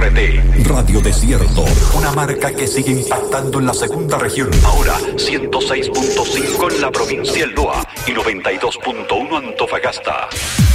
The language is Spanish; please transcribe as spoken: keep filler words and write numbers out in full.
R T. Radio Desierto, una marca que sigue impactando en la segunda región. Ahora, ciento seis punto cinco en la provincia del Loa y noventa y dos punto uno Antofagasta.